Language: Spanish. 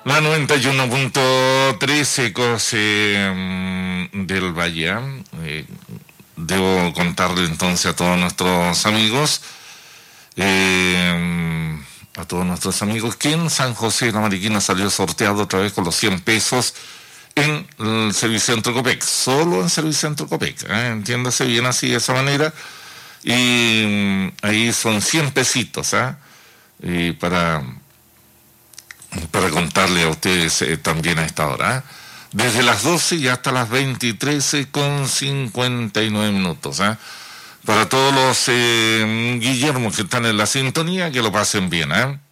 La 91.3 Ecos del Valle. Debo contarle entonces a todos nuestros amigos que en San José de la Mariquina salió sorteado otra vez con los 100 pesos en el Servicentro Copec, solo en Servicentro Copec, entiéndase bien así de esa manera, y ahí son 100 pesitos, y para contarle a ustedes también a esta hora, desde las 12 y hasta las 23:59. Para todos los Guillermos que están en la sintonía, que lo pasen bien,